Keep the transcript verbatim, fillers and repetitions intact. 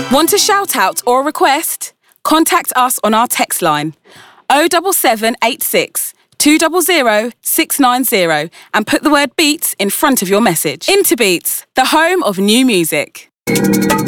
Want a shout out or a request? Contact us on our text line oh seven seven eight six, two zero zero, six nine zero and put the word Beats in front of your message. Interbeats, the home of new music.